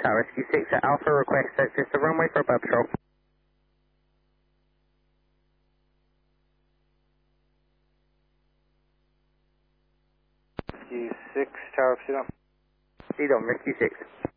Tower Rescue 6 at Alpha, request access the runway for above patrol. Rescue 6, Tower Pursuit on. Lead on, Rescue 6.